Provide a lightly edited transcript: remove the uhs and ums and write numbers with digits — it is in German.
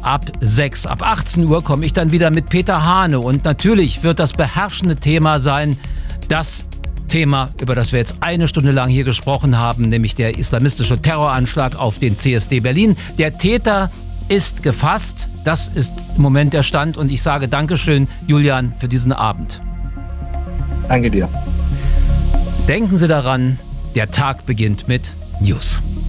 ab 6. Ab 18 Uhr komme ich dann wieder mit Peter Hane. Und natürlich wird das beherrschende Thema sein, das Thema, über das wir jetzt eine Stunde lang hier gesprochen haben, nämlich der islamistische Terroranschlag auf den CSD Berlin. Der Täter ist gefasst. Das ist im Moment der Stand. Und ich sage Dankeschön, Julian, für diesen Abend. Danke dir. Denken Sie daran, der Tag beginnt mit News.